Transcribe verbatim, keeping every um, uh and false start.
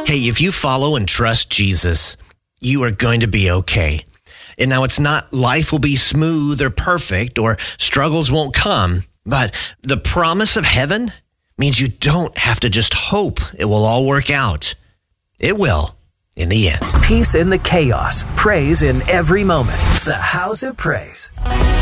Hey, if you follow and trust Jesus, you are going to be okay. And now it's not life will be smooth or perfect or struggles won't come, but the promise of heaven means you don't have to just hope it will all work out. It will in the end. Peace in the chaos. Praise in every moment. The House of Praise.